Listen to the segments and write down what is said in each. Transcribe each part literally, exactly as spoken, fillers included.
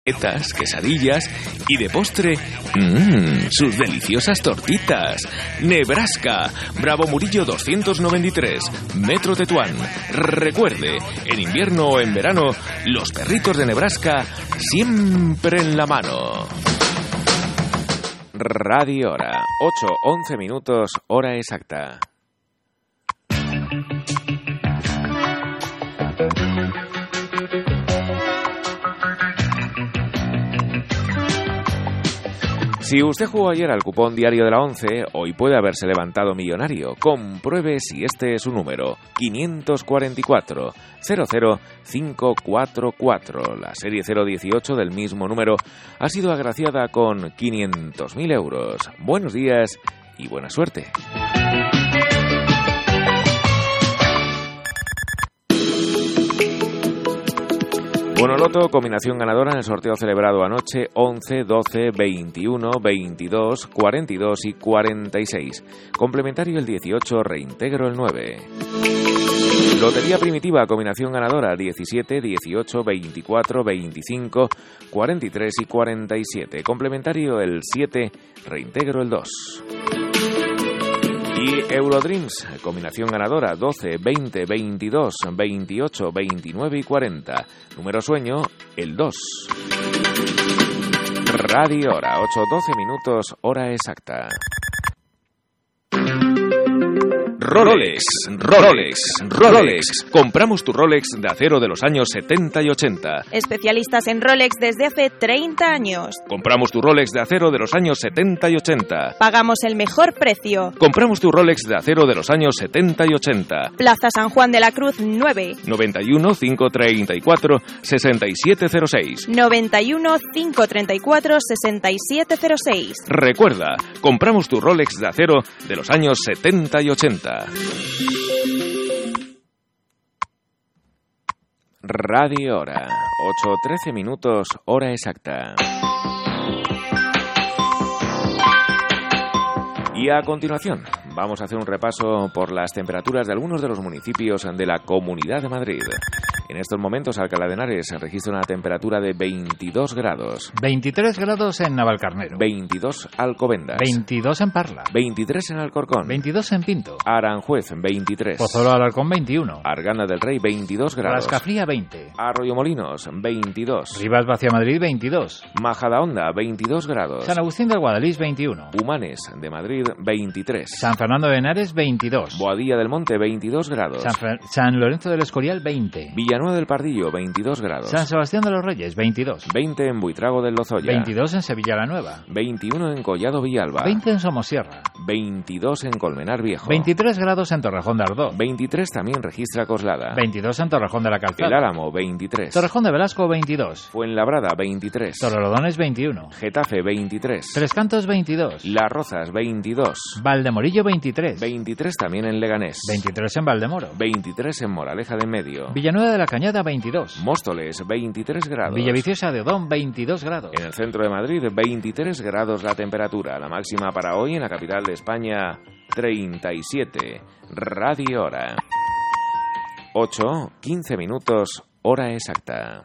Quesadillas, quesadillas y de postre, mmm, sus deliciosas tortitas. Nebraska, Bravo Murillo doscientos noventa y tres, Metro Tetuán. Recuerde, en invierno o en verano, los perritos de Nebraska siempre en la mano. Radio Hora, ocho once minutos, hora exacta. Si usted jugó ayer al cupón diario de la once, hoy puede haberse levantado millonario. Compruebe si este es su número: quinientos cuarenta y cuatro, cero cero cinco cuatro cuatro. La serie cero dieciocho del mismo número ha sido agraciada con quinientos mil euros. Buenos días y buena suerte. Bonoloto, combinación ganadora en el sorteo celebrado anoche: once, doce, veintiuno, veintidós, cuarenta y dos y cuarenta y seis. Complementario el dieciocho, reintegro el nueve. Lotería primitiva, combinación ganadora: diecisiete, dieciocho, veinticuatro, veinticinco, cuarenta y tres y cuarenta y siete. Complementario el siete, reintegro el dos. Y Eurodreams, combinación ganadora: doce, veinte, veintidós, veintiocho, veintinueve y cuarenta. Número sueño, el dos. Radio Hora, ocho doce minutos, hora exacta. Rolex, Rolex, Rolex. Compramos tu Rolex de acero de los años setenta y ochenta. Especialistas en Rolex desde hace treinta años. Compramos tu Rolex de acero de los años setenta y ochenta. Pagamos el mejor precio. Compramos tu Rolex de acero de los años setenta y ochenta. Plaza San Juan de la Cruz nueve. noventa y uno, cinco treinta y cuatro, sesenta y siete cero seis. noventa y uno, cinco treinta y cuatro, sesenta y siete cero seis. Recuerda, compramos tu Rolex de acero de los años setenta y ochenta. Radio Hora, ocho trece minutos, hora exacta. Y a continuación, vamos a hacer un repaso por las temperaturas de algunos de los municipios de la Comunidad de Madrid. En estos momentos, Alcalá de Henares registra una temperatura de veintidós grados. veintitrés grados en Navalcarnero. veintidós Alcobendas. veintidós en Parla. veintitrés en Alcorcón. veintidós en Pinto. Aranjuez, veintitrés. Pozuelo de Alarcón, veintiuno. Arganda del Rey, veintidós grados. Rascafría, veinte. Arroyomolinos, veintidós. Rivas Vacia Madrid, veintidós. Majadahonda, veintidós grados. San Agustín del Guadalís, veintiuno. Humanes de Madrid, veintitrés. San Fernando de Henares, veintidós. Boadilla del Monte, veintidós grados. San, Fer- San Lorenzo del Escorial, veinte. Villanueva del Pardillo, veintidós grados. San Sebastián de los Reyes, veintidós. veinte en Buitrago del Lozoya. veintidós en Sevilla la Nueva. veintiuno en Collado Villalba. veinte en Somosierra. veintidós en Colmenar Viejo. veintitrés grados en Torrejón de Ardoz. veintitrés también registra Coslada. veintidós en Torrejón de la Calzada. El Álamo, veintitrés. Torrejón de Velasco, veintidós. Fuenlabrada, veintitrés. Torrelodones, veintiuno. Getafe, veintitrés. Tres Cantos, veintidós. Las Rozas, veintidós. Valdemorillo, veintitrés. veintitrés también en Leganés. veintitrés en Valdemoro. veintitrés en Moraleja de Medio. Villanueva de la Cañada, veintidós. Móstoles, veintitrés grados. Villaviciosa de Odón, veintidós grados. En el centro de Madrid, veintitrés grados la temperatura. La máxima para hoy en la capital de España, treinta y siete. Radio Hora. ocho, quince minutos, hora exacta.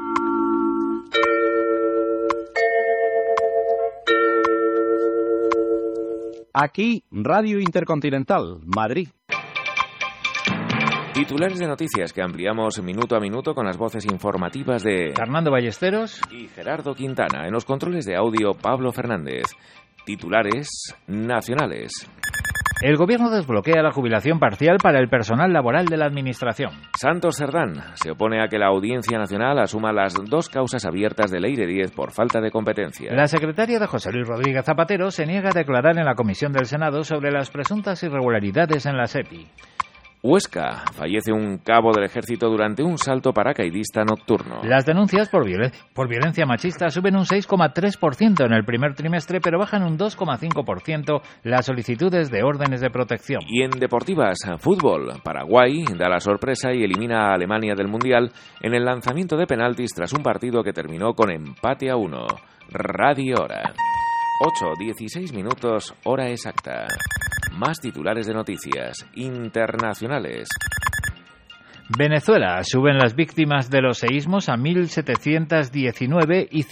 Aquí, Radio Intercontinental, Madrid. Titulares de noticias que ampliamos minuto a minuto con las voces informativas de Fernando Ballesteros y Gerardo Quintana. En los controles de audio, Pablo Fernández. Titulares nacionales. El gobierno desbloquea la jubilación parcial para el personal laboral de la administración. Santos Cerdán se opone a que la Audiencia Nacional asuma las dos causas abiertas de Leire diez por falta de competencia. La secretaria de José Luis Rodríguez Zapatero se niega a declarar en la comisión del Senado sobre las presuntas irregularidades en la SEPI. Huesca, fallece un cabo del ejército durante un salto paracaidista nocturno. Las denuncias por, violen- por violencia machista suben un seis coma tres por ciento en el primer trimestre, pero bajan un dos coma cinco por ciento las solicitudes de órdenes de protección. Y en deportivas, fútbol, Paraguay da la sorpresa y elimina a Alemania del Mundial en el lanzamiento de penaltis tras un partido que terminó con empate a uno. Radio Hora. ocho dieciséis minutos, hora exacta. Más titulares de noticias internacionales. Venezuela, suben las víctimas de los seísmos a mil setecientos diecinueve y